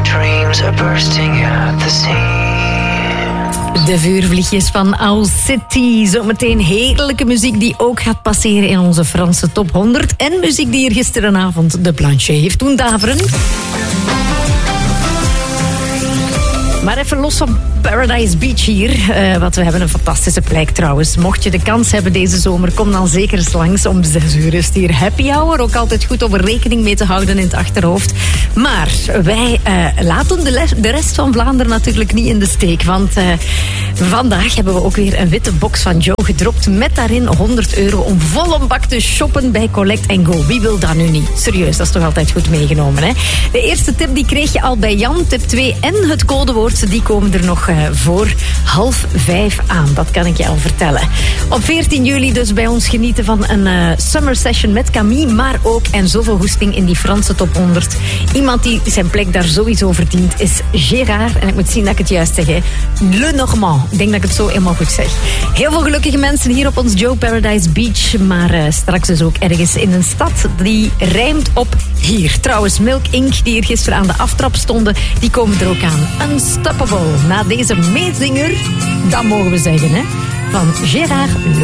dreams are bursting at the seams. De vuurvliegjes van Owl City. Zometeen heerlijke muziek die ook gaat passeren in onze Franse top 100. En muziek die hier gisterenavond de planche heeft doen daveren. Maar even los van Paradise Beach hier. Want we hebben een fantastische plek trouwens. Mocht je de kans hebben deze zomer, kom dan zeker eens langs. Om 6 uur is het hier happy hour. Ook altijd goed om er rekening mee te houden in het achterhoofd. Maar wij laten de rest van Vlaanderen natuurlijk niet in de steek. Want vandaag hebben we ook weer een witte box van Joe gedropt. Met daarin €100 om vol een bak te shoppen bij Collect & Go. Wie wil dat nu niet? Serieus, dat is toch altijd goed meegenomen, hè? De eerste tip die kreeg je al bij Jan. Tip 2 en het codewoord, die komen er nog voor 4:30 aan. Dat kan ik je al vertellen. Op 14 juli dus bij ons genieten van een summer session met Camille. Maar ook, en zoveel goesting in die Franse top 100. Iemand die zijn plek daar sowieso verdient is Gérard. En ik moet zien dat ik het juist zeg. Hè. Le Normand. Ik denk dat ik het zo helemaal goed zeg. Heel veel gelukkige mensen hier op ons Joe Paradise Beach. Maar straks dus ook ergens in een stad die rijmt op hier. Trouwens, Milk Inc., die hier gisteren aan de aftrap stonden, die komen er ook aan. Unstoppable. Na deze meezinger, dat mogen we zeggen, hè, van Gérard Le